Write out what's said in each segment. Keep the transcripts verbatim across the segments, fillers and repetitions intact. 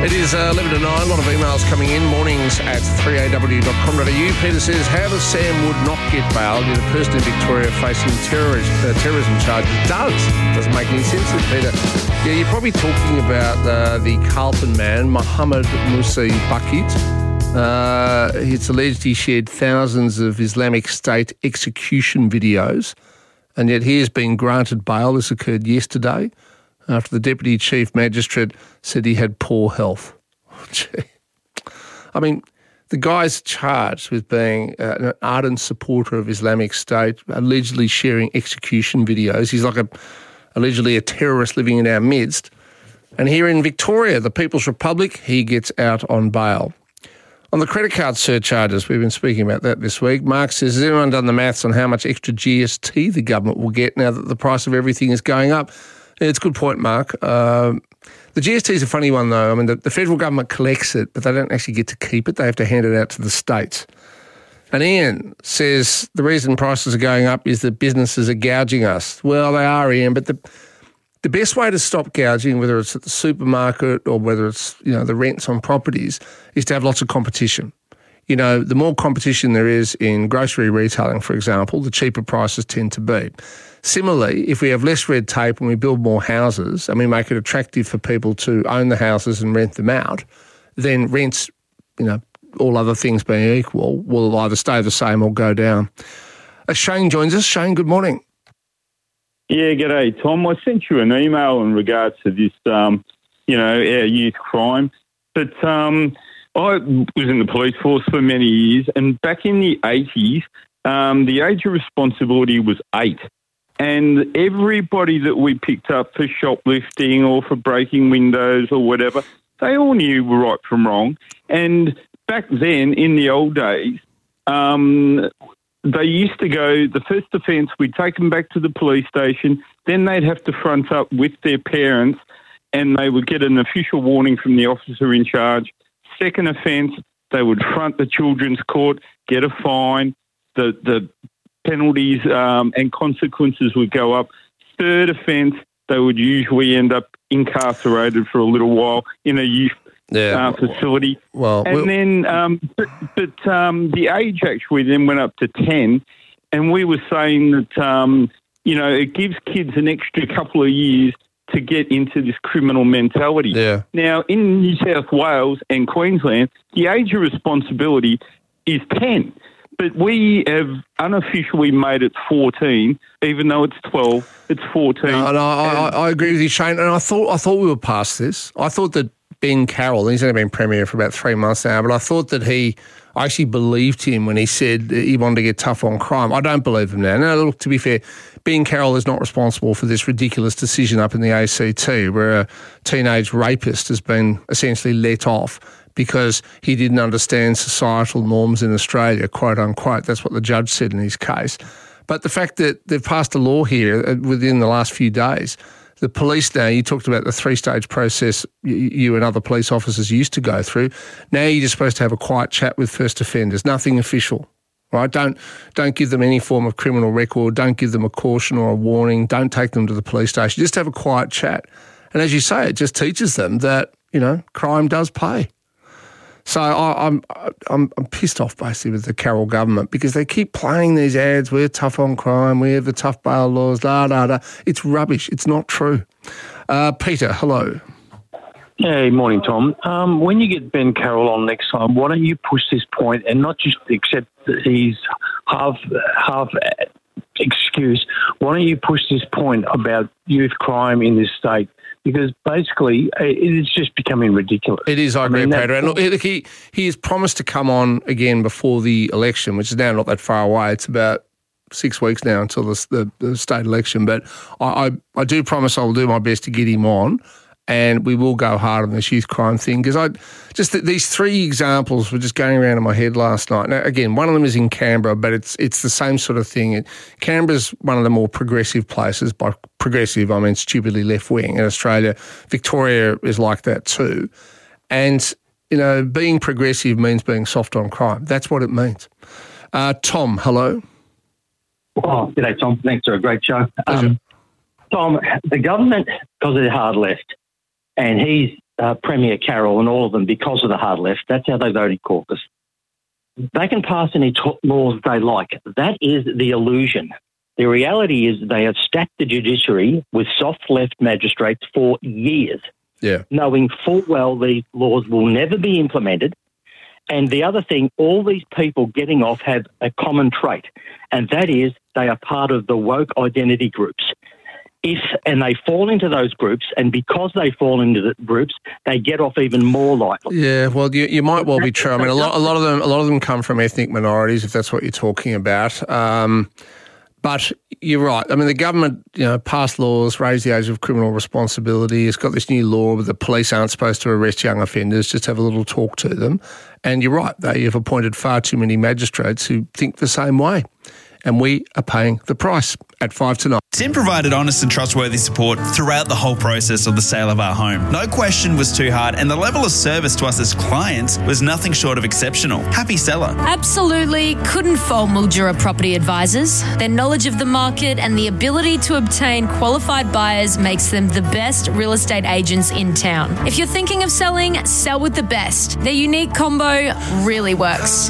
It is uh, eleven to nine, a lot of emails coming in, mornings at three a w dot com dot a u. Peter says, how does Sam Wood not get bailed in a person in Victoria facing terrorism, uh, terrorism charges? It does. Doesn't make any sense, Peter. Yeah, you're probably talking about uh, the Carlton man, Mohammed Musi Bakit. Uh, it's alleged he shared thousands of Islamic State execution videos, and yet he has been granted bail. This occurred yesterday, after the Deputy Chief Magistrate said he had poor health. Oh, gee. I mean, the guy's charged with being uh, an ardent supporter of Islamic State, allegedly sharing execution videos. He's like a allegedly a terrorist living in our midst. And here in Victoria, the People's Republic, he gets out on bail. On the credit card surcharges, we've been speaking about that this week. Mark says, has anyone done the maths on how much extra G S T the government will get now that the price of everything is going up? Yeah, it's a good point, Mark. Uh, the G S T is a funny one, though. I mean, the, the federal government collects it, but they don't actually get to keep it. They have to hand it out to the states. And Ian says the reason prices are going up is that businesses are gouging us. Well, they are, Ian, but the the best way to stop gouging, whether it's at the supermarket or whether it's, you know, the rents on properties, is to have lots of competition. You know, the more competition there is in grocery retailing, for example, the cheaper prices tend to be. Similarly, if we have less red tape and we build more houses and we make it attractive for people to own the houses and rent them out, then rents, you know, all other things being equal, will either stay the same or go down. Uh, Shane joins us. Shane, good morning. Yeah, g'day, Tom. I sent you an email in regards to this, um, you know, our youth crime. But um, I was in the police force for many years, and back in the eighties, um, the age of responsibility was eight. And everybody that we picked up for shoplifting or for breaking windows or whatever, they all knew right from wrong. And back then, in the old days, um, they used to go, the first offence, we'd take them back to the police station, then they'd have to front up with their parents and they would get an official warning from the officer in charge. Second offence, they would front the children's court, get a fine, the the penalties um, and consequences would go up. Third offence, they would usually end up incarcerated for a little while in a youth yeah. uh, facility. Well, and we'll... then, um, but, but um, the age actually then went up to ten, and we were saying that, um, you know, it gives kids an extra couple of years to get into this criminal mentality. Yeah. Now, in New South Wales and Queensland, the age of responsibility is ten. But we have unofficially made it fourteen, even though it's twelve. It's fourteen. No, no, I, I agree with you, Shane. And I thought I thought we were past this. I thought that Ben Carroll, he's only been Premier for about three months now, but I thought that he, I actually believed him when he said he wanted to get tough on crime. I don't believe him now. Now, look, to be fair, Ben Carroll is not responsible for this ridiculous decision up in the A C T where a teenage rapist has been essentially let off because he didn't understand societal norms in Australia, quote unquote. That's what the judge said in his case. But the fact that they've passed a law here within the last few days, the police now, you talked about the three-stage process you and other police officers used to go through. Now you're just supposed to have a quiet chat with first offenders, nothing official, right? Don't don't give them any form of criminal record. Don't give them a caution or a warning. Don't take them to the police station. Just have a quiet chat. And as you say, it just teaches them that, you know, crime does pay. So I, I'm I'm I'm pissed off basically with the Carroll government because they keep playing these ads. We're tough on crime. We have the tough bail laws. Da da da. It's rubbish. It's not true. Uh, Peter, hello. Hey, morning, Tom. Um, when you get Ben Carroll on next time, why don't you push this point and not just accept that he's half half excuse? Why don't you push this point about youth crime in this state? Because basically, it is just becoming ridiculous. It is, I agree, I mean, Peter. And look, he, he has promised to come on again before the election, which is now not that far away. It's about six weeks now until the, the, the state election. But I, I, I do promise I will do my best to get him on, and we will go hard on this youth crime thing. Because I just these three examples were just going around in my head last night. Now, again, one of them is in Canberra, but it's it's the same sort of thing. It, Canberra's one of the more progressive places. By progressive, I mean stupidly left-wing. In Australia, Victoria is like that too. And, you know, being progressive means being soft on crime. That's what it means. Uh, Tom, hello. Oh, g'day, Tom. Thanks for a great show. Um, Tom, the government, because they're hard left, and he's uh, Premier Carroll and all of them because of the hard left. That's how they voted caucus. They can pass any t- laws they like. That is the illusion. The reality is they have stacked the judiciary with soft left magistrates for years, yeah, knowing full well these laws will never be implemented. And the other thing, all these people getting off have a common trait, and that is they are part of the woke identity groups. If and they fall into those groups, and because they fall into the groups, they get off even more lightly. Yeah, well, you, you might well be true. I mean, a lot, a lot of them, a lot of them come from ethnic minorities, if that's what you're talking about. Um, but you're right. I mean, the government, you know, passed laws, raised the age of criminal responsibility. It's got this new law where the police aren't supposed to arrest young offenders, just have a little talk to them. And you're right, they have appointed far too many magistrates who think the same way. And we are paying the price at five to nine. Tim provided honest and trustworthy support throughout the whole process of the sale of our home. No question was too hard, and the level of service to us as clients was nothing short of exceptional. Happy seller. Absolutely couldn't fault Mildura Property Advisors. Their knowledge of the market and the ability to obtain qualified buyers makes them the best real estate agents in town. If you're thinking of selling, sell with the best. Their unique combo really works.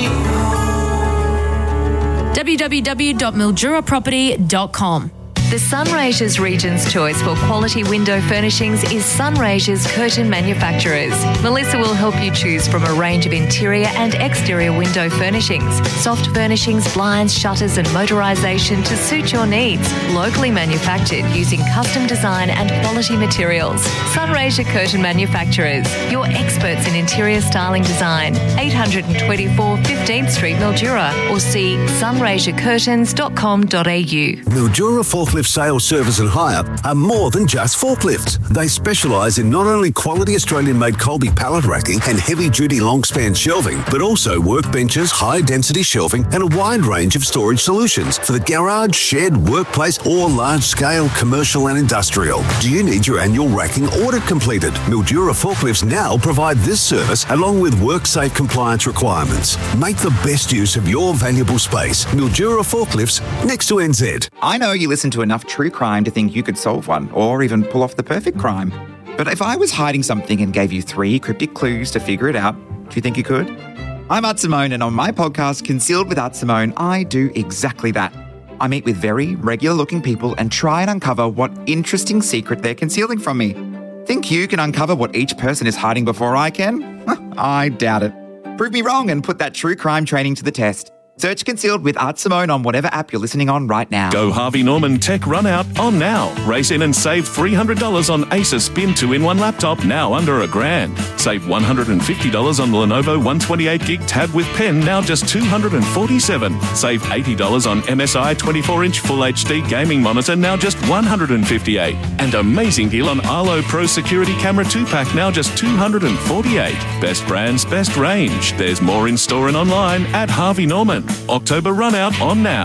w w w dot mildura property dot com. The Sunraysia's Region's choice for quality window furnishings is Sunraysia's Curtain Manufacturers. Melissa will help you choose from a range of interior and exterior window furnishings, soft furnishings, blinds, shutters and motorisation to suit your needs. Locally manufactured using custom design and quality materials. Sunraysia Curtain Manufacturers, your experts in interior styling design. eight twenty-four fifteenth Street, Mildura, or see sunraysia curtains dot com dot a u. Mildura Forklift Sales, Service and Hire are more than just forklifts. They specialise in not only quality Australian-made Colby pallet racking and heavy-duty long-span shelving, but also workbenches, high-density shelving and a wide range of storage solutions for the garage, shed, workplace or large-scale commercial and industrial. Do you need your annual racking audit completed? Mildura Forklifts now provide this service along with WorkSafe compliance requirements. Make the best use of your valuable space. Mildura Forklifts, next to N Z. I know you listen to enough true crime to think you could solve one or even pull off the perfect crime. But if I was hiding something and gave you three cryptic clues to figure it out, do you think you could? I'm Art Simone, and on my podcast, Concealed with Art Simone, I do exactly that. I meet with very regular-looking people and try and uncover what interesting secret they're concealing from me. Think you can uncover what each person is hiding before I can? I doubt it. Prove me wrong and put that true crime training to the test. Search Concealed with Art Simone on whatever app you're listening on right now. Go Harvey Norman Tech Run Out on now. Race in and save three hundred dollars on Acer Spin two in one laptop, now under a grand. Save one hundred fifty dollars on the Lenovo one twenty-eight gig tab with pen, now just two hundred forty-seven dollars. Save eighty dollars on M S I twenty-four inch Full H D gaming monitor, now just one hundred fifty-eight dollars. And amazing deal on Arlo Pro Security Camera two pack, now just two hundred forty-eight dollars. Best brands, best range. There's more in store and online at Harvey Norman. October run out on now.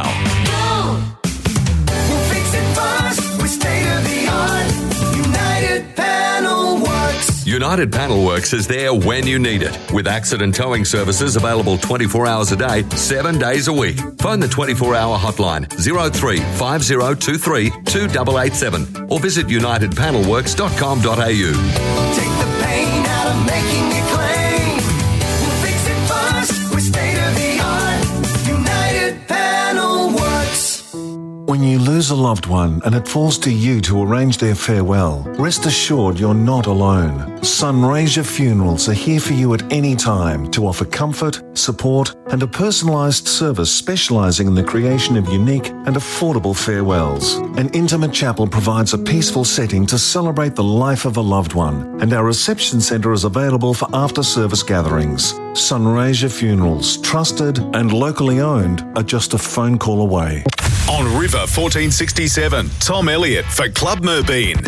We'll fix it fast with state-of-the-art United Panel Works. United Panel Works is there when you need it, with accident towing services available twenty-four hours a day, seven days a week. Phone the twenty-four hour hotline zero three five zero two three two eight eight seven or visit united panel works dot com dot a u. Take the pain out of making a claim. We'll fix it fast with state-of-the-art United Panel Works. When you lose a loved one and it falls to you to arrange their farewell, rest assured you're not alone. Sunraysia Funerals are here for you at any time to offer comfort, support and a personalised service specialising in the creation of unique and affordable farewells. An intimate chapel provides a peaceful setting to celebrate the life of a loved one, and our reception centre is available for after-service gatherings. Sunraysia Funerals, trusted and locally owned, are just a phone call away. On River fourteen sixty-seven, Tom Elliott for Club Merbeen.